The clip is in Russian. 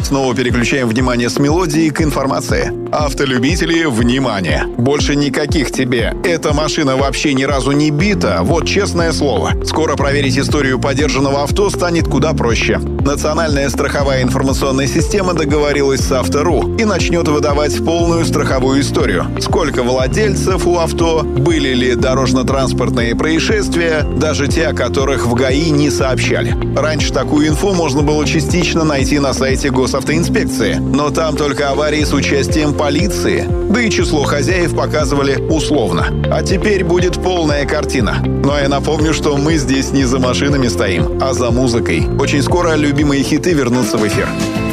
Снова переключаем внимание с мелодии к информации. Автолюбители, внимание! Больше никаких тебе. Эта машина вообще ни разу не бита, вот честное слово. Скоро проверить историю подержанного авто станет куда проще. Национальная страховая информационная система договорилась с Авто.ру и начнет выдавать полную страховую историю. Сколько владельцев у авто, были ли дорожно-транспортные происшествия, даже те, о которых в ГАИ не сообщали. Раньше такую инфу можно было частично найти на сайте госавтоинспекции, но там только аварии с участием полиции, да и число хозяев показывали условно. А теперь будет полная картина. Но я напомню, что мы здесь не за машинами стоим, а за музыкой. Очень скоро любимые хиты вернутся в эфир.